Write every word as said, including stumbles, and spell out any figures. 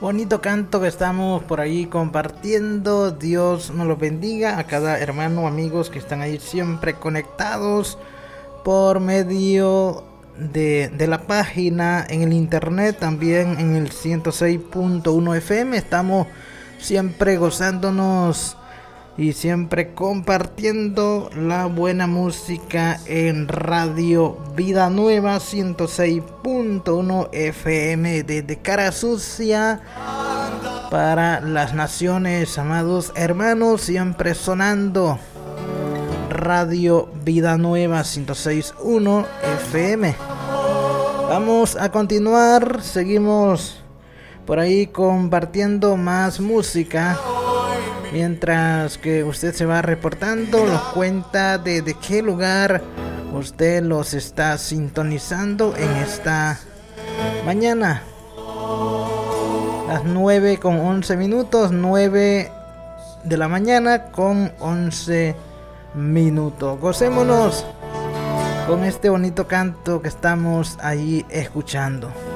Bonito canto que estamos por ahí compartiendo. Dios nos los bendiga a cada hermano, amigos que están ahí siempre conectados por medio de, de la página en el internet, también en el ciento seis punto uno F M. Estamos siempre gozándonos y siempre compartiendo la buena música en Radio Vida Nueva ciento seis punto uno F M desde Cara Sucia para las naciones, amados hermanos, siempre sonando Radio Vida Nueva ciento seis punto uno F M. Vamos a continuar, seguimos por ahí compartiendo más música. Mientras que usted se va reportando, nos cuenta de, de qué lugar usted los está sintonizando en esta mañana. Las nueve con once minutos, nueve de la mañana con once minutos. Gocémonos con este bonito canto que estamos ahí escuchando.